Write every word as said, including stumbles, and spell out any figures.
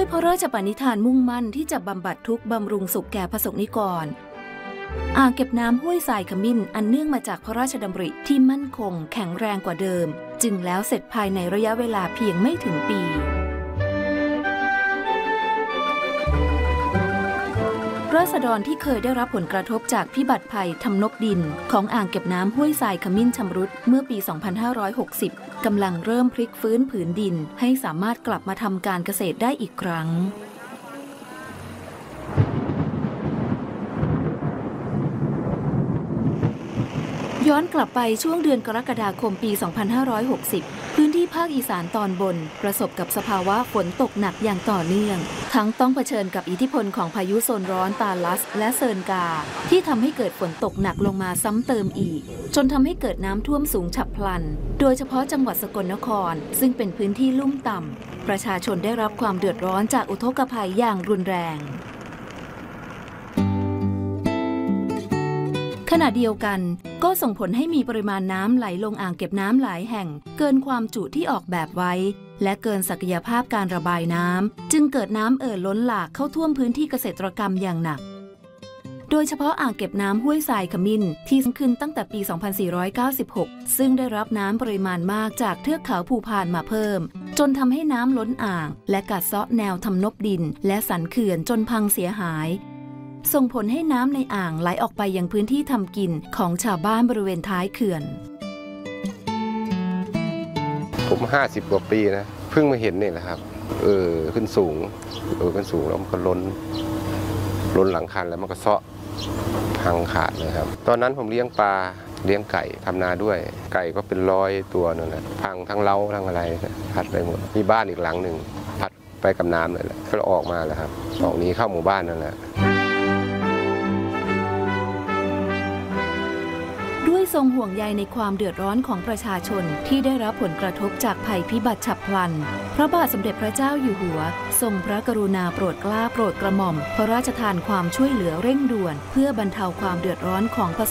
ด้วยพระราชปณิธานมุ่งมั่นที่จะบำบัดทุกข์บำรุงสุขแก่ประสบนิกรอ่างเก็บน้ำห้วยทรายขมิ้นอันเนื่องมาจากพระราชดำริที่มั่นคงแข็งแรงกว่าเดิมจึงแล้วเสร็จภายในระยะเวลาเพียงไม่ถึงปีราษฎรที่เคยได้รับผลกระทบจากพิบัติภัยทำนบดินของอ่างเก็บน้ำห้วยทรายขมิ้นชำรุดเมื่อปี สองพันห้าร้อยหกสิบ กำลังเริ่มพลิกฟื้นผืนดินให้สามารถกลับมาทำการเกษตรได้อีกครั้งย้อนกลับไปช่วงเดือนกรกฎาคมปี สองพันห้าร้อยหกสิบ พื้นที่ภาคอีสานตอนบนประสบกับสภาวะฝนตกหนักอย่างต่อเนื่องทั้งต้องเผชิญกับอิทธิพลของพายุโซนร้อนตาลัสและเซิร์นกาที่ทำให้เกิดฝนตกหนักลงมาซ้ำเติมอีกจนทำให้เกิดน้ำท่วมสูงฉับพลันโดยเฉพาะจังหวัดสกลนครซึ่งเป็นพื้นที่ลุ่มต่ำประชาชนได้รับความเดือดร้อนจากอุทกภัยอย่างรุนแรงขณะเดียวกันก็ส่งผลให้มีปริมาณน้ำไหลลงอ่างเก็บน้ำหลายแห่งเกินความจุที่ออกแบบไว้และเกินศักยภาพการระบายน้ำจึงเกิดน้ำเอ่อล้นหลากเข้าท่วมพื้นที่เกษตรกรรมอย่างหนักโดยเฉพาะอ่างเก็บน้ำห้วยทรายขมิ้นที่สร้างขึ้นตั้งแต่ปี สองพันสี่ร้อยเก้าสิบหก ซึ่งได้รับน้ำปริมาณมากจากเทือกเขาภูพานมาเพิ่มจนทำให้น้ำล้นอ่างและกัดเซาะแนวทำนบดินและสันเขื่อนจนพังเสียหายส่งผลให้น้ำในอ่างไหลออกไปยังพื้นที่ทำกินของชาวบ้านบริเวณท้ายเขื่อนผมห้าสิบกว่าปีนะเพิ่งมาเห็นนี่แหละครับเออขึ้นสูงเออขึ้นสูงแล้วมันก็ล้นล้นหลังคันแล้วมันก็เซาะพังขาดเลยครับตอนนั้นผมเลี้ยงปลาเลี้ยงไก่ทำนาด้วยไก่ก็เป็นร้อยตัวนั่นแหละพังทั้งเล้าทั้งอะไรพัดไปหมดมีบ้านอีกหลังหนึ่งพัดไปกับน้ำเลยแหละก็ออกมาแล้วครับออกนี้เข้าหมู่บ้านนั่นแหละด้วยทรงห่วงใยในความเดือดร้อนของประชาชนที่ได้รับผลกระทบจากภัยพิบัติฉับพลันพระบาทสมเด็จพระเจ้าอยู่หัวทรงพระกรุณาโปรดเกล้าโปรดกระหม่อมพระราชทานความช่วยเหลือเร่งด่วนเพื่อบรรเทาความเดือดร้อนของประ